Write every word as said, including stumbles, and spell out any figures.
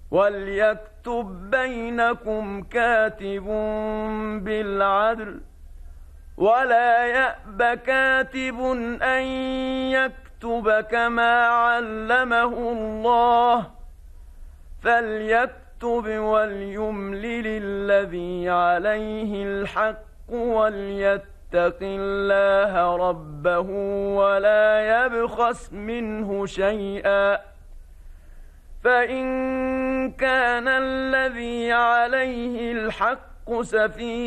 وليكتب بينكم كاتب بالعدل ولا يأب كاتب أن يكتب كما علمه الله فليكتب وليملل الذي عليه الحق وليتق الله ربه ولا يبخس منه شيئا فإن كان الذي عليه الحق سفيهًا